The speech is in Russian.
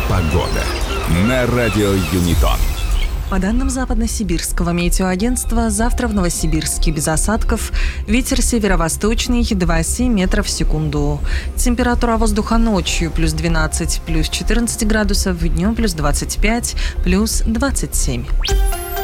Погода на радио Юнитон. По данным Западно-Сибирского метеоагентства, завтра в Новосибирске без осадков. Ветер северо-восточный 2,7 метров в секунду. Температура воздуха ночью плюс 12, плюс 14 градусов, днем плюс 25, плюс 27.